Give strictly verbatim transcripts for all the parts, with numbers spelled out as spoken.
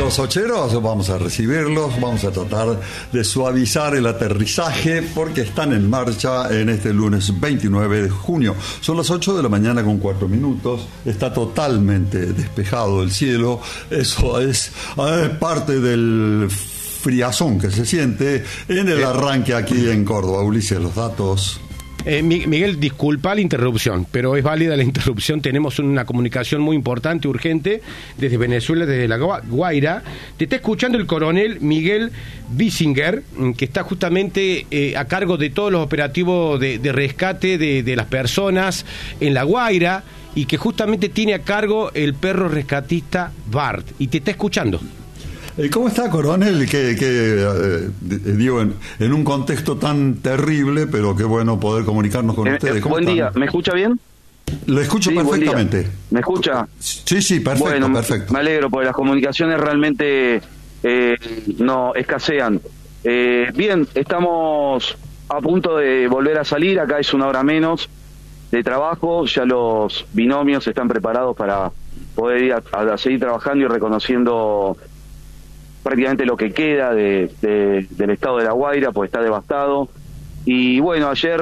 los ocheros, vamos a recibirlos, vamos a tratar de suavizar el aterrizaje porque están en marcha en este lunes veintinueve de junio. Son las ocho de la mañana con cuatro minutos, está totalmente despejado el cielo, eso es, es parte del friazón que se siente en el arranque aquí en Córdoba. Ulises, los datos... Eh, Miguel, disculpa la interrupción, pero es válida la interrupción. Tenemos una comunicación muy importante, urgente, desde Venezuela, desde La Guaira. Te está escuchando el coronel Miguel Bissinger, que está justamente eh, a cargo de todos los operativos de, de rescate de, de las personas en La Guaira, y que justamente tiene a cargo el perro rescatista Bart, y te está escuchando. ¿Cómo está, coronel? Que, que eh, digo, en, en un contexto tan terrible, pero qué bueno poder comunicarnos con eh, ustedes. ¿Cómo buen están? Día, ¿me escucha bien? Lo escucho sí, perfectamente. ¿Me escucha? Sí, sí, perfecto, bueno, perfecto. Me alegro, porque las comunicaciones realmente eh, no escasean. Eh, bien, estamos a punto de volver a salir, acá es una hora menos de trabajo, ya los binomios están preparados para poder ir a, a seguir trabajando y reconociendo prácticamente lo que queda de, de, del estado de La Guaira, pues está devastado. Y bueno, ayer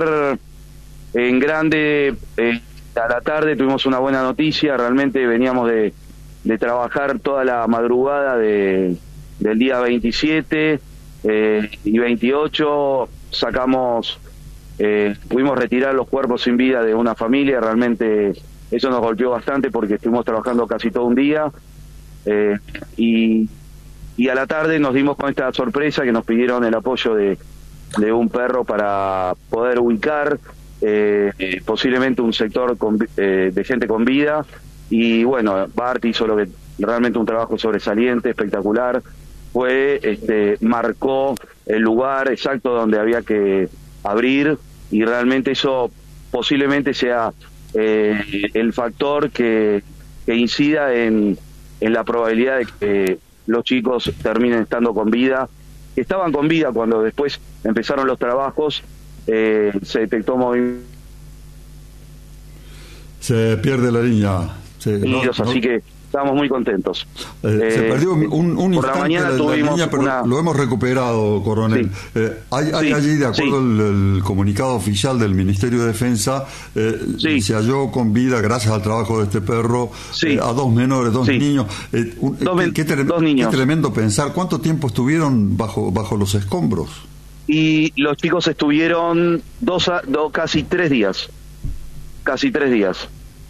en grande, eh, a la tarde tuvimos una buena noticia, realmente veníamos de, de trabajar toda la madrugada de, del día veintisiete eh, y veintiocho, sacamos, eh, pudimos retirar los cuerpos sin vida de una familia, realmente eso nos golpeó bastante porque estuvimos trabajando casi todo un día, eh, y Y a la tarde nos dimos con esta sorpresa que nos pidieron el apoyo de, de un perro para poder ubicar eh, eh, posiblemente un sector con, eh, de gente con vida. Y bueno, Bart hizo lo que realmente un trabajo sobresaliente, espectacular. Fue, este, marcó el lugar exacto donde había que abrir, y realmente eso posiblemente sea eh, el factor que, que incida en, en la probabilidad de que los chicos terminen estando con vida. Estaban con vida cuando después empezaron los trabajos, eh, se detectó movimiento. Se pierde la línea. Se, no, no. Así que estamos muy contentos. Eh, eh, se perdió un, un por instante la mañana de la línea, pero una... lo hemos recuperado, coronel. Sí. Eh, hay, hay sí, allí, de acuerdo al sí. comunicado oficial del Ministerio de Defensa, eh, sí. se halló con vida, gracias al trabajo de este perro, sí. eh, a dos menores, dos sí. niños. Eh, un, dos, qué, qué, dos niños. Qué tremendo pensar. ¿Cuánto tiempo estuvieron bajo, bajo los escombros? Y los chicos estuvieron dos, a, dos casi tres días. Casi tres días.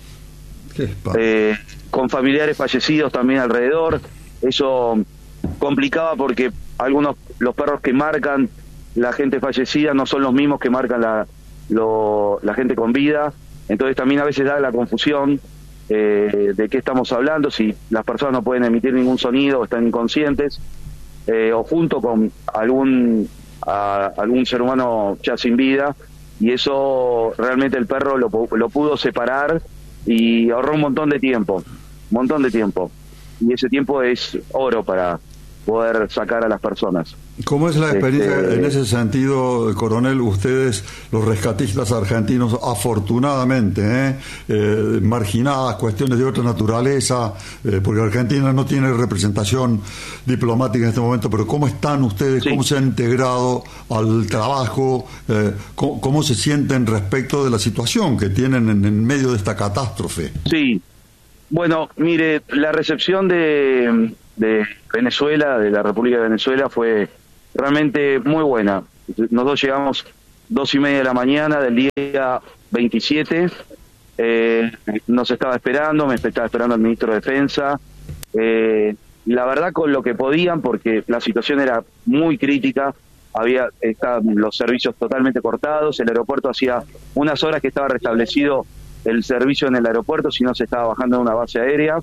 Qué eh, con familiares fallecidos también alrededor. Eso complicaba porque algunos, los perros que marcan la gente fallecida no son los mismos que marcan la, lo, la gente con vida. Entonces también a veces da la confusión eh, de qué estamos hablando, si las personas no pueden emitir ningún sonido o están inconscientes, eh, o junto con algún a, algún ser humano ya sin vida, y eso realmente el perro lo, lo pudo separar y ahorró un montón de tiempo, un montón de tiempo, y ese tiempo es oro para poder sacar a las personas. ¿Cómo es la experiencia este, en ese sentido, coronel? Ustedes, los rescatistas argentinos, afortunadamente, ¿eh? Eh, marginadas cuestiones de otra naturaleza, eh, porque Argentina no tiene representación diplomática en este momento, pero ¿cómo están ustedes? Sí. ¿Cómo se han integrado al trabajo? Eh, ¿cómo, ¿Cómo se sienten respecto de la situación que tienen en, en medio de esta catástrofe? Sí, bueno, mire, la recepción de... de Venezuela, de la República de Venezuela, fue realmente muy buena. Nosotros llegamos dos y media de la mañana del día veintisiete, eh, nos estaba esperando, me estaba esperando el ministro de Defensa, eh, la verdad con lo que podían, porque la situación era muy crítica, había estaban los servicios totalmente cortados, el aeropuerto hacía unas horas que estaba restablecido el servicio en el aeropuerto, si no se estaba bajando de una base aérea,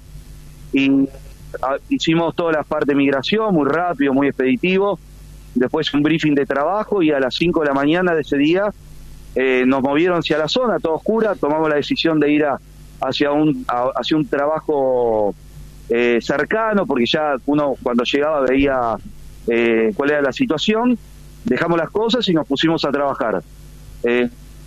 y hicimos toda la parte de migración muy rápido, muy expeditivo, después un briefing de trabajo, y a las cinco de la mañana de ese día eh, nos movieron hacia la zona, toda oscura, tomamos la decisión de ir a, hacia, un, a, hacia un trabajo eh, cercano, porque ya uno cuando llegaba veía eh, cuál era la situación, dejamos las cosas y nos pusimos a trabajar. Eh,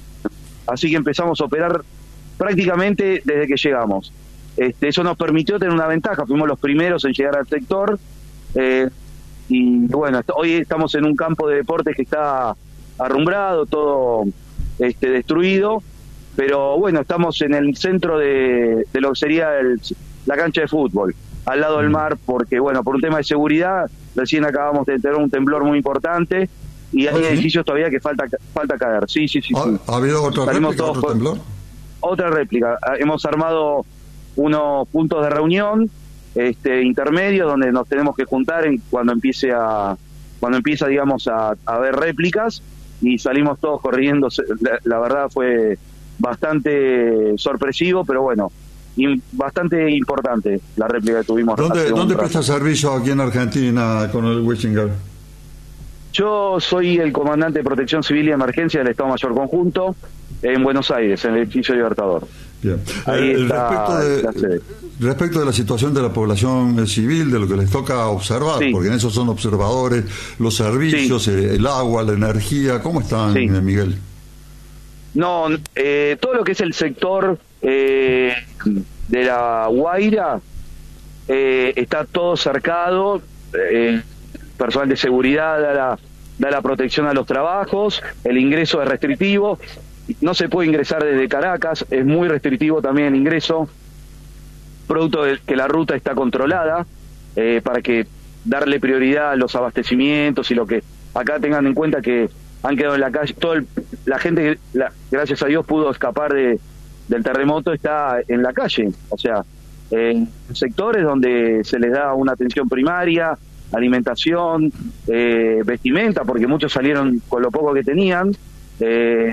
así que empezamos a operar prácticamente desde que llegamos. Este, eso nos permitió tener una ventaja, fuimos los primeros en llegar al sector, Eh, y bueno, hoy estamos en un campo de deportes que está arrumbrado, todo este, destruido, pero bueno, estamos en el centro de, de lo que sería el, la cancha de fútbol, al lado del mar, porque bueno, por un tema de seguridad, recién acabamos de tener un temblor muy importante y hay ¿Ah, sí? edificios todavía que falta falta caer. Sí, sí, sí. ¿Ha, sí. ¿ha habido otra Salimos réplica, otro por, temblor? Otra réplica. Hemos armado unos puntos de reunión este, intermedios donde nos tenemos que juntar en, cuando empiece a cuando empieza, digamos, a, a haber réplicas y salimos todos corriendo. La, la verdad fue bastante sorpresivo, pero bueno, y bastante importante la réplica que tuvimos. ¿Dónde, ¿dónde presta servicio aquí en Argentina con el Wichinger? Yo soy el comandante de Protección Civil y Emergencia del Estado Mayor Conjunto en Buenos Aires, en el edificio Libertador. Bien. Ahí eh, está respecto, de, la sede. respecto de la situación de la población civil, de lo que les toca observar, sí. porque en eso son observadores, los servicios, sí. eh, el agua, la energía, ¿cómo están, sí. Miguel? No, eh, todo lo que es el sector eh, de la Guaira eh, está todo cercado, eh, personal de seguridad da la, da la protección a los trabajos, el ingreso es restrictivo, no se puede ingresar desde Caracas, es muy restrictivo también el ingreso, producto de que la ruta está controlada, eh, para que darle prioridad a los abastecimientos y lo que acá tengan en cuenta que han quedado en la calle, todo el, la gente, la, gracias a Dios, pudo escapar de, del terremoto, está en la calle, o sea, en sectores donde se les da una atención primaria, alimentación, eh, vestimenta, porque muchos salieron con lo poco que tenían. Eh,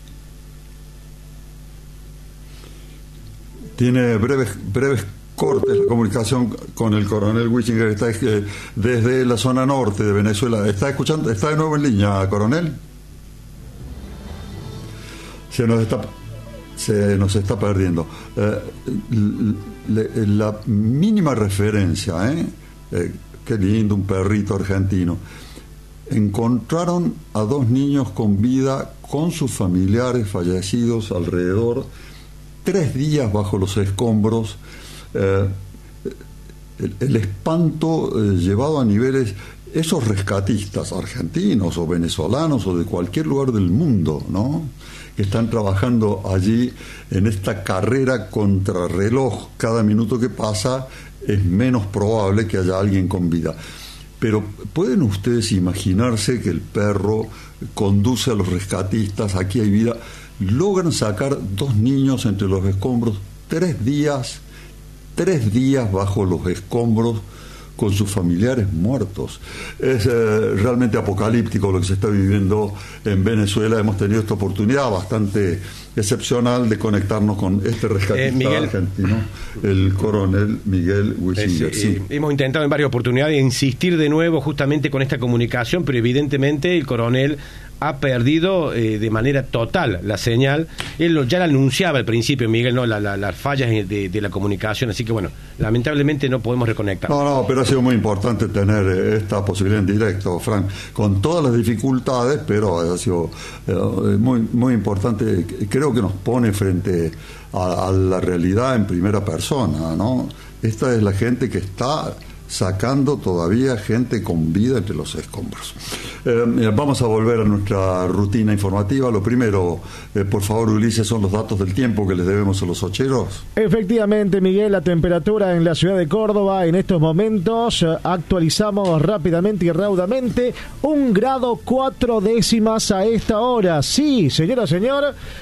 Tiene breves breves cortes la comunicación con el coronel Wichinger, está eh, desde la zona norte de Venezuela. ¿Está escuchando? ¿Está de nuevo en línea, coronel? Se nos está se nos está perdiendo. Eh, le, la mínima referencia, ¿eh? eh Qué lindo, un perrito argentino. Encontraron a dos niños con vida, con sus familiares fallecidos alrededor, tres días bajo los escombros. Eh, el, el espanto eh, llevado a niveles, esos rescatistas argentinos o venezolanos o de cualquier lugar del mundo, ¿no?, que están trabajando allí en esta carrera contrarreloj, cada minuto que pasa es menos probable que haya alguien con vida. Pero ¿pueden ustedes imaginarse que el perro conduce a los rescatistas? Aquí hay vida. Logran sacar dos niños entre los escombros, tres días, tres días bajo los escombros con sus familiares muertos. Es eh, realmente apocalíptico lo que se está viviendo en Venezuela. Hemos tenido esta oportunidad bastante excepcional de conectarnos con este rescatista eh, Miguel, argentino, el coronel Miguel Wichinger. Sí, sí. Hemos intentado en varias oportunidades insistir de nuevo justamente con esta comunicación, pero evidentemente el coronel ha perdido eh, de manera total la señal. Él lo, ya la anunciaba al principio, Miguel, no las la, la fallas de, de la comunicación, así que bueno, lamentablemente no podemos reconectar. No, no, pero ha sido muy importante tener esta posibilidad en directo, Frank, con todas las dificultades, pero ha sido eh, muy, muy importante. Creo que nos pone frente a, a la realidad en primera persona, ¿no? Esta es la gente que está sacando todavía gente con vida entre los escombros. Eh, vamos a volver a nuestra rutina informativa. Lo primero, eh, por favor, Ulises, son los datos del tiempo que les debemos a los ocheros. Efectivamente, Miguel, la temperatura en la ciudad de Córdoba en estos momentos, eh, actualizamos rápidamente y raudamente, un grado cuatro décimas a esta hora. Sí, señora, señor,